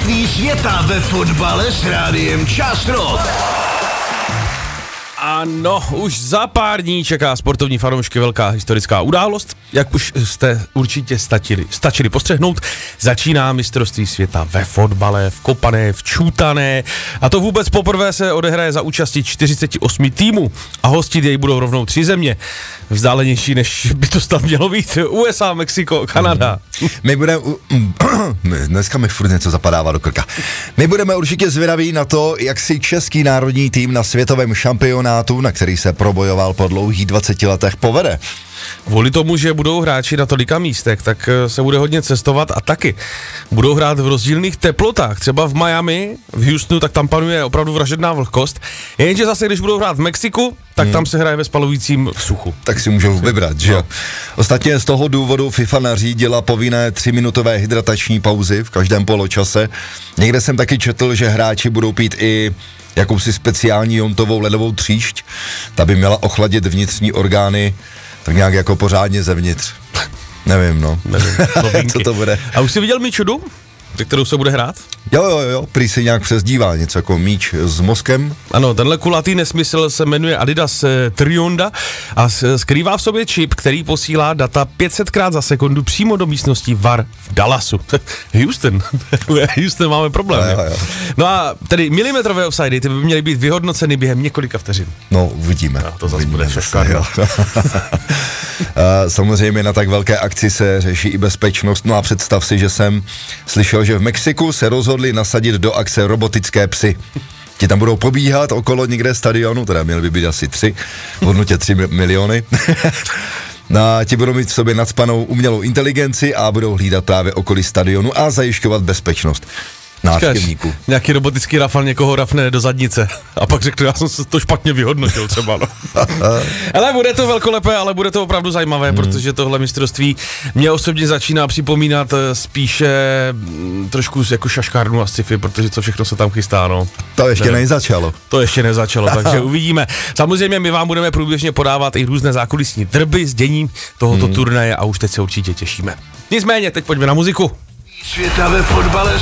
Mistrovství světa ve fotbale s Rádiem Častro. Ano, už za pár dní čeká sportovní fanoušky velká historická událost. Jak už jste určitě stačili postřehnout, začíná mistrovství světa ve fotbale, v kopané, v čůtané. A to vůbec poprvé se odehraje za účasti 48 týmů a hostit jej budou rovnou 3 země. Vzdálenější, než by to snad mělo být. USA, Mexiko, Kanada. Dneska mi furt něco zapadává do krka. My budeme určitě zvědaví na to, jak si český národní tým na světovém šampionátu, na který se probojoval po dlouhých 20 letech, povede. Kvůli tomu, že budou hráči na tolika místech, tak se bude hodně cestovat a taky budou hrát v rozdílných teplotách. Třeba v Miami, v Houstonu, tak tam panuje opravdu vražedná vlhkost. Jenže zase, když budou hrát v Mexiku, tak tam se hraje ve spalujícím suchu. Tak si můžou vybrat, že jo? Ostatně z toho důvodu FIFA nařídila povinné 3minutové hydratační pauzy v každém poločase. Někde jsem taky četl, že hráči budou pít i jakousi speciální jontovou ledovou tříšť. Ta by měla ochladit vnitřní orgány tak nějak jako pořádně zevnitř. Nevím, no. Co to bude. A už jsi viděl Míčudu, se kterou se bude hrát? Jo, prý se nějak přezdívá, něco jako míč s mozkem. Ano, tenhle kulatý nesmysl se jmenuje Adidas Trionda a skrývá v sobě čip, který posílá data 500krát za sekundu přímo do místnosti VAR v Dallasu. Houston máme problém. Jo. No a tedy milimetrové offsidy, ty by měly být vyhodnoceny během několika vteřin. No, uvidíme. No, to zase bude šoškárno. Samozřejmě na tak velké akci se řeší i bezpečnost. No a představ si, že jsem slyšel, že v Mexiku se rozhodli nasadit do akce robotické psy. Ti tam budou pobíhat okolo někde stadionu, teda měly by být asi 3, v hodnotě 3 miliony. No, ti budou mít v sobě nacpanou umělou inteligenci a budou hlídat právě okolí stadionu a zajišťovat bezpečnost návštěvníků. Nějaký robotický rafal někoho rafne do zadnice a pak řekne, já jsem se to špatně vyhodnotil třeba, no. Ale bude to velkolepé, ale bude to opravdu zajímavé, protože tohle mistrovství mě osobně začíná připomínat spíše trošku jako šaškárnu a sci-fi, protože co všechno se tam chystá, no. To ještě nezačalo. To ještě nezačalo, takže uvidíme. Samozřejmě my vám budeme průběžně podávat i různé zákulisní drby s děním tohoto turnaje a už teď se určitě těšíme. Nicméně, teď pojďme na muziku. Světa ve fotbale